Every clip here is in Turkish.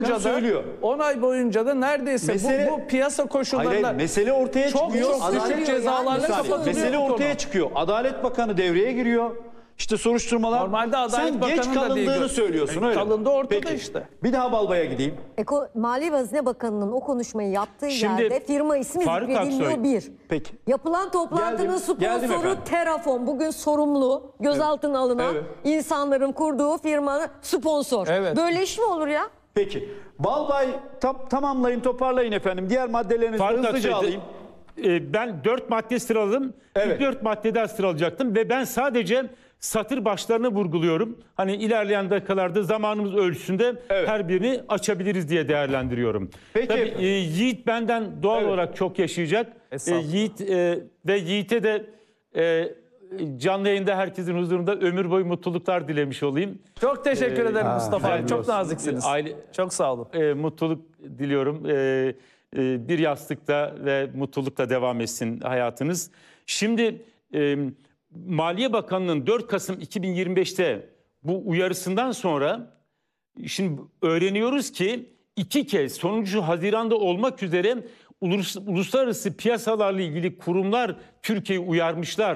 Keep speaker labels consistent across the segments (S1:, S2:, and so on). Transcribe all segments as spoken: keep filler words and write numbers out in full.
S1: da
S2: söylüyor.
S1: on ay boyunca da neredeyse
S2: Mesele,
S1: bu, bu piyasa koşullarında
S2: hayır, hayır, mesele ortaya
S1: çok,
S2: çıkıyor.
S1: çok
S2: Adalet,
S1: düşük cezalarla kapatılıyor.
S2: mesele ortaya
S1: konu.
S2: çıkıyor. Adalet Bakanı devreye giriyor. İşte soruşturmalar.
S1: Normalde Adalet
S2: Sen
S1: Bakanı'nın
S2: geç
S1: da değil.
S2: kalındığını söylüyorsun, öyle.
S1: Kalındı ortada
S2: Peki.
S1: işte.
S2: Bir daha Balbay'a gideyim.
S3: Eko, Maliye ve Hazine Bakanı'nın o konuşmayı yaptığı
S4: Şimdi,
S3: yerde firma ismi
S4: Faruk
S3: zikredilmiyor
S4: Aksoy.
S3: bir.
S2: Peki.
S3: Yapılan toplantının
S2: Geldim, geldim
S3: sponsoru
S2: efendim.
S3: Terafon. Bugün sorumlu, gözaltına alınan
S2: Evet.
S3: insanların kurduğu firmanın sponsor.
S1: Evet.
S3: Böyle iş mi olur ya?
S2: Peki. Balbay tam, tamamlayın, toparlayın efendim. Diğer maddelerinizi
S4: Faruk
S2: hızlıca
S4: Aksoy,
S2: alayım.
S4: e, ben dört madde sıraladım.
S2: Evet.
S4: Dört madde daha sıralayacaktım ve ben sadece satır başlarını vurguluyorum. Hani ilerleyen dakikalarda zamanımız ölçüsünde
S2: Evet.
S4: her birini açabiliriz diye değerlendiriyorum.
S2: Peki
S4: Tabii,
S2: efendim.
S4: e, Yiğit benden doğal
S2: Evet.
S4: olarak çok yaşayacak. E,
S1: Estağfurullah.
S4: Yiğit e, ve Yiğit'e de e, canlı yayında herkesin huzurunda ömür boyu mutluluklar dilemiş olayım.
S1: Çok teşekkür ederim Mustafa abi.
S4: güzel
S1: Çok
S4: olsun.
S1: naziksiniz.
S4: Aile-
S1: Çok sağ olun.
S4: E, mutluluk diliyorum. E, e, bir yastıkta ve mutlulukla devam etsin hayatınız. Şimdi e, Maliye Bakanı'nın dört Kasım iki bin yirmi beşte bu uyarısından sonra şimdi öğreniyoruz ki iki kez sonuncu Haziran'da olmak üzere ulus, uluslararası piyasalarla ilgili kurumlar Türkiye'yi uyarmışlar.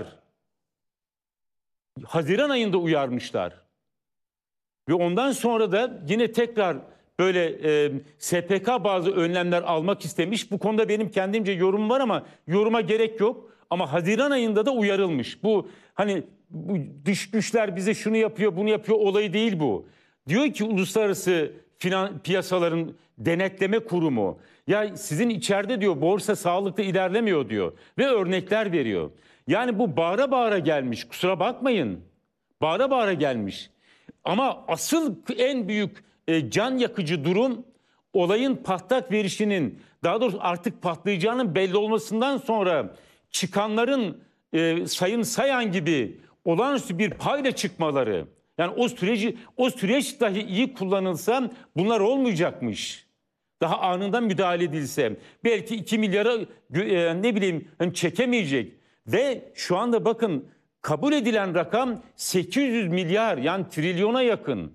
S4: Haziran ayında uyarmışlar. Ve ondan sonra da yine tekrar böyle e, S P K bazı önlemler almak istemiş. Bu konuda benim kendimce yorumum var ama yoruma gerek yok. Ama Haziran ayında da uyarılmış. Bu hani bu dış güçler bize şunu yapıyor, bunu yapıyor olayı değil bu. Diyor ki uluslararası finan, piyasaların denetleme kurumu, ya sizin içeride diyor borsa sağlıklı ilerlemiyor diyor ve örnekler veriyor. Yani bu bağıra bağıra gelmiş, kusura bakmayın. Bağıra bağıra gelmiş. Ama asıl en büyük e, can yakıcı durum olayın patlak verişinin, daha doğrusu artık patlayacağının belli olmasından sonra çıkanların e, Sayın Sayan gibi olağanüstü bir payla çıkmaları. Yani o süreci, o süreç dahi iyi kullanılsa bunlar olmayacakmış. Daha anında müdahale edilse belki iki milyara e, ne bileyim yani çekemeyecek. Ve şu anda bakın kabul edilen rakam sekiz yüz milyar, yani trilyona yakın.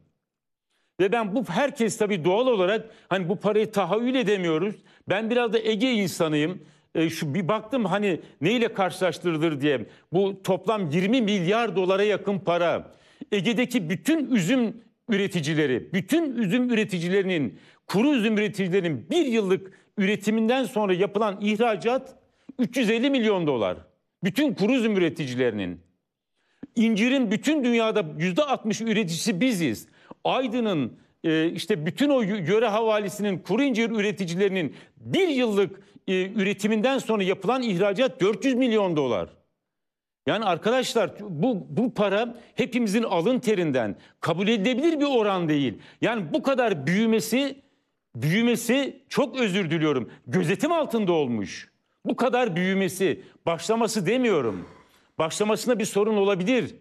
S4: Ve ben bu herkes tabii doğal olarak hani bu parayı tahayyül edemiyoruz. Ben biraz da Ege insanıyım. E, şu bir baktım hani neyle karşılaştırılır diye. Bu toplam yirmi milyar dolara yakın para. Ege'deki bütün üzüm üreticileri, bütün üzüm üreticilerinin, kuru üzüm üreticilerinin bir yıllık üretiminden sonra yapılan ihracat üç yüz elli milyon dolar. Bütün kuru üzüm üreticilerinin. İncirin bütün dünyada yüzde altmış üreticisi biziz. Aydın'ın e, işte bütün o yöre havalisinin, kuru incir üreticilerinin bir yıllık e, üretiminden sonra yapılan ihracat dört yüz milyon dolar. Yani arkadaşlar bu, bu para hepimizin alın terinden, kabul edilebilir bir oran değil. Yani bu kadar büyümesi, büyümesi çok özür diliyorum, gözetim altında olmuş. Bu kadar büyümesi, başlaması demiyorum. Başlamasında bir sorun olabilir.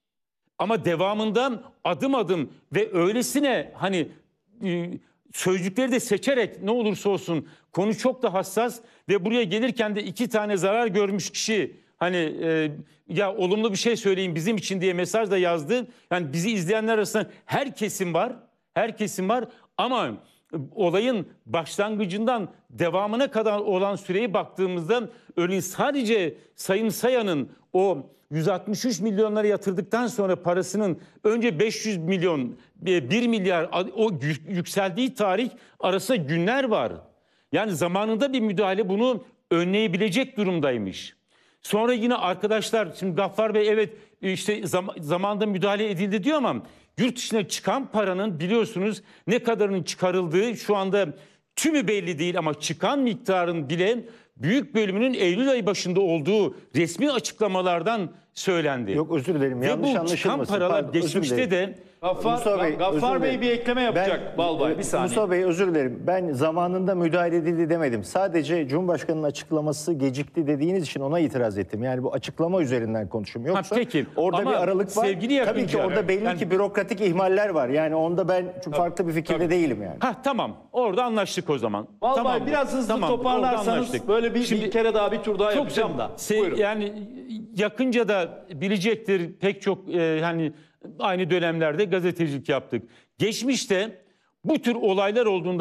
S4: Ama devamında adım adım ve öylesine hani e, sözcükleri de seçerek ne olursa olsun konu çok da hassas ve buraya gelirken de iki tane zarar görmüş kişi hani e, ya olumlu bir şey söyleyin bizim için diye mesaj da yazdı. Yani bizi izleyenler arasında her kesim var. Her kesim var ama olayın başlangıcından devamına kadar olan süreyi baktığımızda örneğin sadece Sayın Sayan'ın o yüz altmış üç milyonlara yatırdıktan sonra parasının önce beş yüz milyon, bir milyar o yükseldiği tarih arasında günler var. Yani zamanında bir müdahale bunu önleyebilecek durumdaymış. Sonra yine arkadaşlar şimdi Gaffar Bey evet işte zam zamanında müdahale edildi diyor ama yurt dışına çıkan paranın biliyorsunuz ne kadarının çıkarıldığı şu anda tümü belli değil ama çıkan miktarın bile büyük bölümünün Eylül ayı başında olduğu resmi açıklamalardan söylendi.
S5: Yok özür dilerim,
S4: ve
S5: yanlış
S4: bu çıkan
S5: anlaşılmasın.
S4: paralar
S5: Pardon, özür
S4: geçmişte
S5: dilerim.
S4: de
S2: Gaffar,
S5: Mustafa Bey,
S2: Gaffar
S5: özür
S2: Bey
S5: dilerim.
S2: bir ekleme yapacak
S5: Ben-
S2: Balbay. Bir saniye.
S5: Mustafa Bey özür dilerim. Ben zamanında müdahale edildi demedim. Sadece Cumhurbaşkanı'nın açıklaması gecikti dediğiniz için ona itiraz ettim. Yani bu açıklama üzerinden konuşum. Yoksa
S4: Ha, peki.
S5: orada
S4: Ama
S5: bir aralık var.
S4: sevgili
S5: Tabii ki
S4: Yakınca,
S5: orada belli
S4: yani-
S5: ki bürokratik ihmaller var. Yani onda ben çok farklı bir fikirde
S2: tabii.
S5: değilim yani.
S4: ha tamam orada anlaştık o zaman.
S2: Balbay
S4: tamam,
S2: biraz hızlı
S4: tamam, orada
S2: toparlarsanız
S4: anlaştık.
S2: böyle bir,
S4: Şimdi-
S2: bir kere daha bir tur daha
S4: Çok
S2: yapacağım da.
S4: se-
S2: Buyurun.
S4: yani yakınca da bilecektir pek çok e, hani aynı dönemlerde gazetecilik yaptık. Geçmişte bu tür olaylar olduğunda